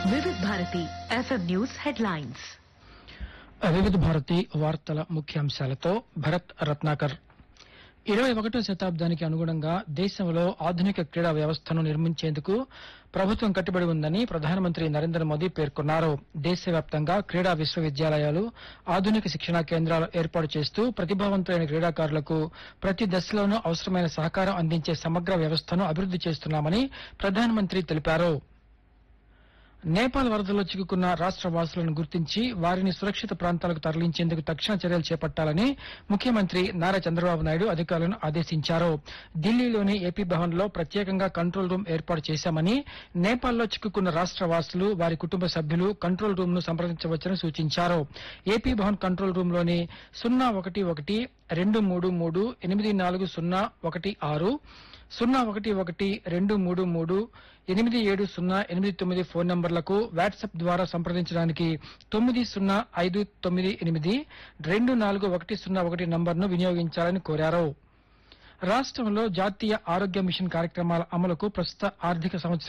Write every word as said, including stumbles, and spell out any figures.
వివిధ Bharati FM news headlines. వివిధ భారతి వార్తల ముఖ్యాంశాలతో భరత్ రత్నాకర్. ఇరవై ఒకటో శతాబ్దానికి అనుగుణంగా దేశంలో ఆధునిక క్రీడా వ్యవస్థను నిర్మించేందుకు ప్రభుత్వం కట్టుబడి ఉందని ప్రధానమంత్రి నరేంద్ర మోదీ పేర్కొన్నారు. దేశవ్యాప్తంగా క్రీడా విశ్వవిద్యాలయాలు, ఆధునిక శిక్షణా కేంద్రాలు ఏర్పాటు చేస్తూ ప్రతిభావంతులైన క్రీడాకారులకు ప్రతి దశలోనూ అవసరమైన సహకారం అందించే సమగ్ర వ్యవస్థను అభివృద్ది చేస్తున్నామని ప్రధానమంత్రి తెలిపారు. నేపాల్ వరదల్లో చిక్కుకున్న రాష్ట వాసులను గుర్తించి వారిని సురక్షిత ప్రాంతాలకు తరలించేందుకు తక్షణ చర్యలు చేపట్టాలని ముఖ్యమంత్రి నారా చంద్రబాబు నాయుడు అధికారులను ఆదేశించారు. ఢిల్లీలోని ఏపీ భవన్ లో ప్రత్యేకంగా కంట్రోల్ రూమ్ ఏర్పాటు చేశామని, నేపాల్లో చిక్కుకున్న రాష్ట వాసులు, వారి కుటుంబ సభ్యులు కంట్రోల్ రూమ్ ను సంప్రదించవచ్చని సూచించారు. ఏపీ భవన్ కంట్రోల్ రూమ్ లోని సున్నా ఒకటి ఒకటి రెండు మూడు మూడు ఎనిమిది నాలుగు సున్నా ఒకటి ఆరు సున్నా ఒకటి ఒకటి రెండు మూడు మూడు ఎనిమిది ఏడు సున్నా ఎనిమిది తొమ్మిది ఫోన్ నంబర్లకు వాట్సాప్ ద్వారా సంప్రదించడానికి తొమ్మిది సున్నా ఐదు తొమ్మిది ఎనిమిది రెండు నాలుగు ఒకటి సున్నా ఒకటి నంబర్ను వినియోగించాలని కోరారు. రాష్ట్రంలో జాతీయ ఆరోగ్య మిషన్ కార్యక్రమాల అమలుకు ప్రస్తుత ఆర్థిక సంవత్సరం